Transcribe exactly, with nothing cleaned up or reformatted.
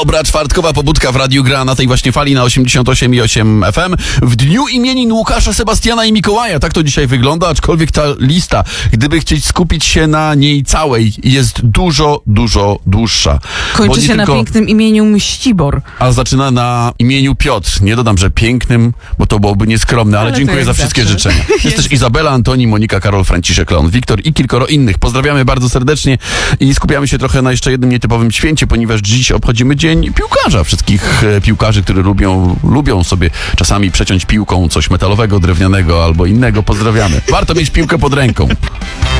Dobra, czwartkowa pobudka w Radiu gra na tej właśnie fali na osiemdziesiąt osiem i osiem F M. W dniu imienin Łukasza, Sebastiana i Mikołaja. Tak to dzisiaj wygląda, aczkolwiek ta lista, gdyby chcieć skupić się na niej całej, jest dużo, dużo dłuższa. Kończy się tylko... na pięknym imieniu Mścibor. A zaczyna na imieniu Piotr. Nie dodam, że pięknym, bo to byłoby nieskromne, ale, Ale dziękuję za jak wszystkie zawsze. życzenia. Jest też Izabela, Antoni, Monika, Karol, Franciszek, Leon, Wiktor i kilkoro innych. Pozdrawiamy bardzo serdecznie i skupiamy się trochę na jeszcze jednym nietypowym święcie, ponieważ dziś obchodzimy Dzień Piłkarza. Wszystkich e, piłkarzy, którzy lubią, lubią sobie czasami przeciąć piłką coś metalowego, drewnianego albo innego. Pozdrawiamy. Warto mieć piłkę pod ręką.